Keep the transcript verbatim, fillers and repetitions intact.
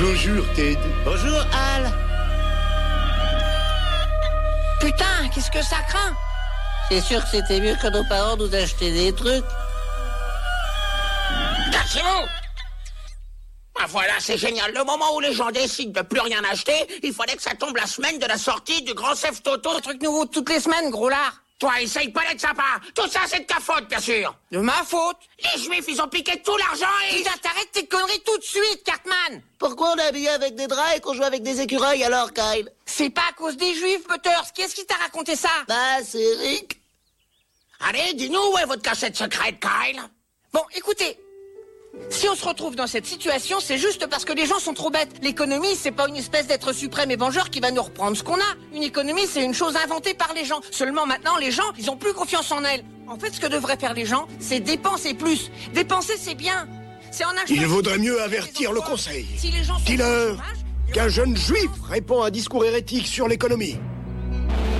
Bonjour, Ted. Bonjour, Al. Putain, qu'est-ce que ça craint? C'est sûr que c'était mieux que nos parents nous achetaient des trucs. Cachez-vous! Ah, voilà, c'est génial. Le moment où les gens décident de plus rien acheter, il fallait que ça tombe la semaine de la sortie du Grand Chef Toto. Un truc nouveau toutes les semaines, gros lard. Toi, essaye pas d'être sympa. Tout ça, c'est de ta faute, bien sûr. De ma faute. Les Juifs, ils ont piqué tout l'argent et... Putain, t'arrêtes tes conneries tout de suite, Cartman. Pourquoi on est habillé avec des draps et qu'on joue avec des écureuils alors, Kyle? C'est pas à cause des Juifs, Butters. Qui est-ce qui t'a raconté ça? Bah, c'est Rick. Allez, dis-nous où est votre cachette secrète, Kyle. Bon, écoutez. Si on se retrouve dans cette situation, c'est juste parce que les gens sont trop bêtes. L'économie, c'est pas une espèce d'être suprême et vengeur qui va nous reprendre ce qu'on a. Une économie, c'est une chose inventée par les gens. Seulement maintenant, les gens, ils ont plus confiance en elle. En fait, ce que devraient faire les gens, c'est dépenser plus. Dépenser, c'est bien. C'est en achetant... Il vaudrait mieux avertir le conseil. Si les gens sont Dis-leur au chômage, qu'un jeune juif répand à un discours hérétique sur l'économie.